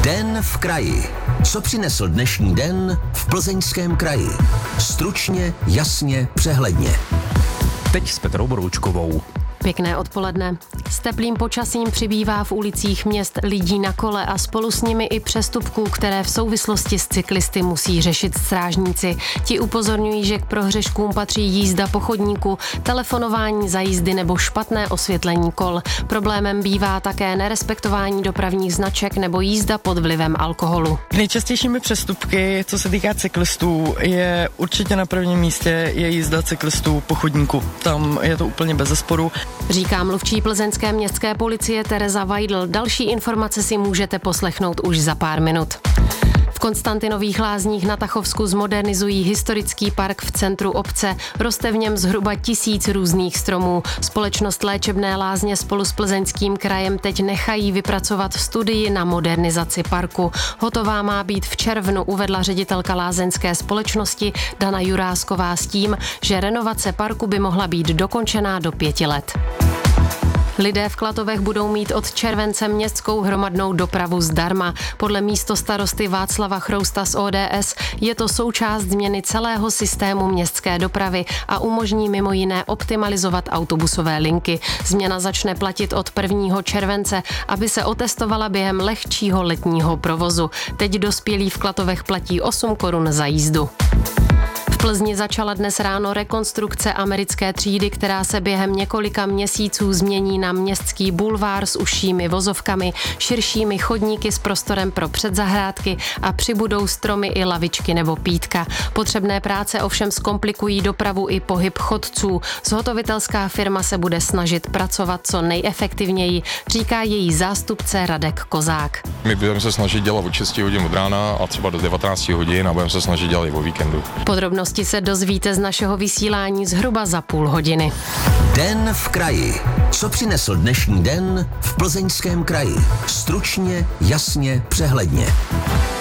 Den v kraji. Co přinesl dnešní den v Plzeňském kraji? Stručně, jasně, přehledně. Teď s Petrou Boroučkovou. Pěkné odpoledne. S teplým počasím přibývá v ulicích měst lidí na kole a spolu s nimi i přestupků, které v souvislosti s cyklisty musí řešit strážníci. Ti upozorňují, že k prohřeškům patří jízda po chodníku, telefonování za jízdy nebo špatné osvětlení kol. Problémem bývá také nerespektování dopravních značek nebo jízda pod vlivem alkoholu. Nejčastějšími přestupky, co se týká cyklistů, je určitě na prvním místě je jízda cyklistů po chodníku. Tam je to úplně bezesporu. Říká mluvčí plzeňské městské policie Tereza Weidl. Další informace si můžete poslechnout už za pár minut. V Konstantinových Lázních na Tachovsku zmodernizují historický park v centru obce. Roste v něm zhruba 1000 různých stromů. Společnost Léčebné lázně spolu s Plzeňským krajem teď nechají vypracovat studii na modernizaci parku. Hotová má být v červnu, uvedla ředitelka lázeňské společnosti Dana Jurásková s tím, že renovace parku by mohla být dokončená do 5 let. Lidé v Klatovech budou mít od července městskou hromadnou dopravu zdarma. Podle místostarosty Václava Chrousta z ODS je to součást změny celého systému městské dopravy a umožní mimo jiné optimalizovat autobusové linky. Změna začne platit od 1. července, aby se otestovala během lehčího letního provozu. Teď dospělí v Klatovech platí 8 korun za jízdu. V Plzni začala dnes ráno rekonstrukce americké třídy, která se během několika měsíců změní na městský bulvár s užšími vozovkami, širšími chodníky s prostorem pro předzahrádky a přibudou stromy i lavičky nebo pítka. Potřebné práce ovšem zkomplikují dopravu i pohyb chodců. Zhotovitelská firma se bude snažit pracovat co nejefektivněji, říká její zástupce Radek Kozák. My budeme se snažit dělat od 6 hodin od rána a třeba do 19 hodin a budeme se snažit dělat i o víkendu. Podrobnosti se dozvíte z našeho vysílání zhruba za půl hodiny. Den v kraji. Co přinesl dnešní den v Plzeňském kraji? Stručně, jasně, přehledně.